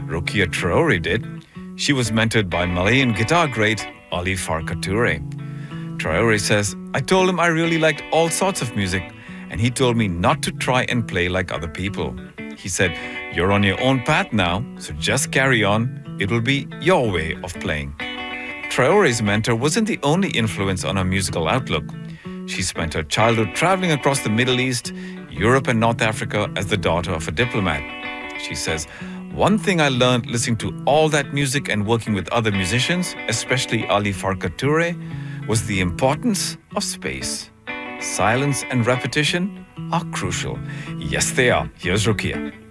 Rukia Traore did. She was mentored by Malayan guitar great Ali Farka Toure. Traore says, I told him I really liked all sorts of music, and he told me not to try and play like other people. He said, you're on your own path now, so just carry on. It will be your way of playing. Traore's mentor wasn't the only influence on her musical outlook. She spent her childhood traveling across the Middle East, Europe and North Africa as the daughter of a diplomat. She says, one thing I learned listening to all that music and working with other musicians, especially Ali Farka Toure, was the importance of space. Silence and repetition are crucial. Yes, they are. Here's Rukia.